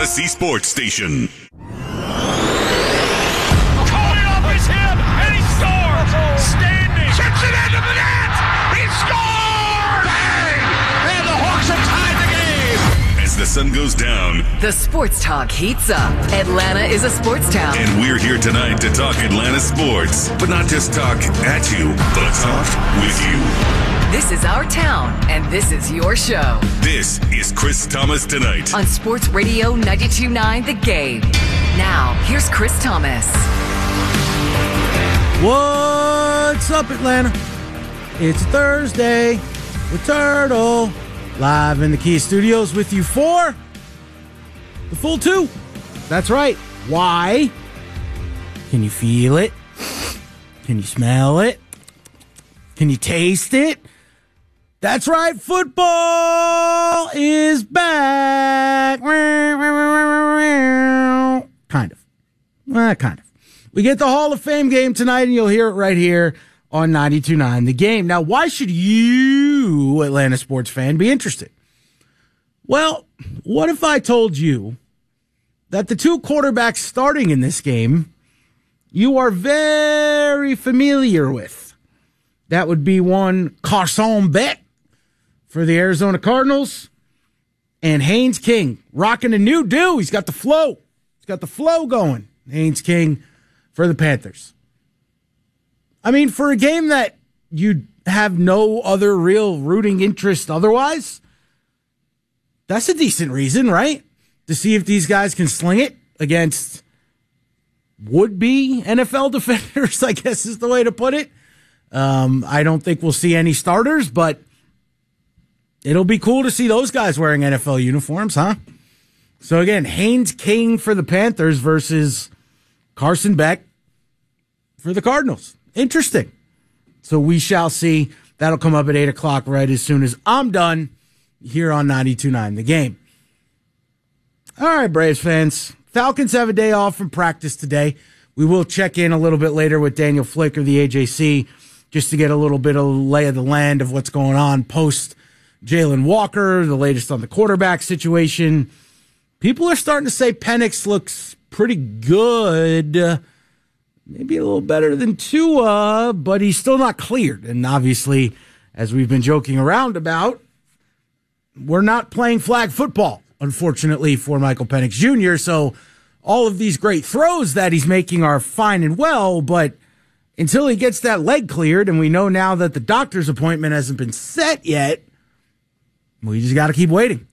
Odyssey Sports Station. Caught it off his hip, and he scores! Standing! Chips it into the net! He scores! Bang! And the Hawks have tied the game! As the sun goes down, the sports talk heats up. Atlanta is a sports town. And we're here tonight to talk Atlanta sports. But not just talk at you, but talk with you. This is our town, and this is your show. This is Chris Thomas Tonight. On Sports Radio 92.9 The Game. Now, here's Chris Thomas. What's up, Atlanta? It's Thursday with Turtle. Live in the Kia Studios with you for the full 2. That's right. Why? Can you feel it? Can you smell it? Can you taste it? That's right. Football is back. Kind of. Kind of. We get the Hall of Fame game tonight, and you'll hear it right here on 92.9 The Game. Now, why should you, Atlanta sports fan, be interested? Well, what if I told you that the 2 quarterbacks starting in this game you are very familiar with? That would be one Carson Beck for the Arizona Cardinals and Haynes King rocking a new do. He's got the flow. He's got the flow going. Haynes King for the Panthers. I mean, for a game that you have no other real rooting interest otherwise, that's a decent reason, right? To see if these guys can sling it against would-be NFL defenders, I guess is the way to put it. I don't think we'll see any starters, but it'll be cool to see those guys wearing NFL uniforms, huh? So again, Haynes King for the Panthers versus Carson Beck for the Cardinals. Interesting. So we shall see. That'll come up at 8 o'clock right as soon as I'm done here on 92.9 The Game. All right, Braves fans. Falcons have a day off from practice today. We will check in a little bit later with Daniel Flick of the AJC just to get a little bit of lay of the land of what's going on post Jalen Walker, the latest on the quarterback situation. People are starting to say Penix looks pretty good. Maybe a little better than Tua, but he's still not cleared. And obviously, as we've been joking around about, we're not playing flag football, unfortunately, for Michael Penix Jr. So all of these great throws that he's making are fine and well, but until he gets that leg cleared, and we know now that the doctor's appointment hasn't been set yet, we just got to keep waiting.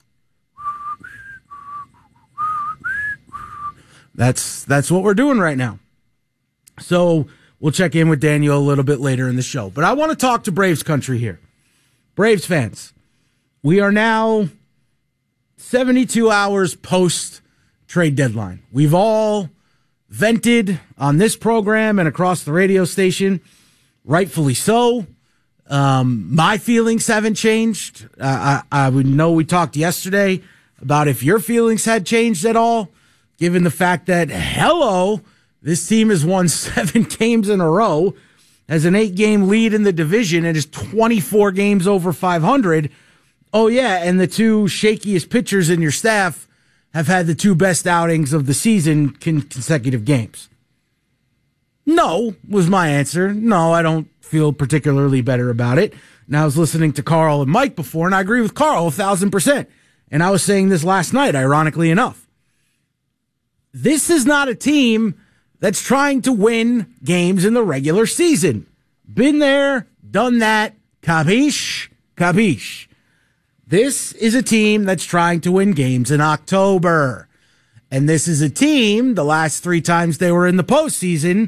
That's what we're doing right now. So we'll check in with Daniel a little bit later in the show. But I want to talk to Braves country here. Braves fans, we are now 72 hours post trade deadline. We've all vented on this program and across the radio station, rightfully so. My feelings haven't changed. I would know we talked yesterday about if your feelings had changed at all, given the fact that, this team has won 7 games in a row, has an 8-game lead in the division, and is 24 games over 500. Oh, yeah, and the 2 shakiest pitchers in your staff have had the 2 best outings of the season consecutive games. No, was my answer. No, I don't feel particularly better about it. And I was listening to Carl and Mike before, and I agree with Carl 1,000%. And I was saying this last night, ironically enough. This is not a team that's trying to win games in the regular season. Been there, done that, capiche, capiche. This is a team that's trying to win games in October. And this is a team, the last 3 times they were in the postseason,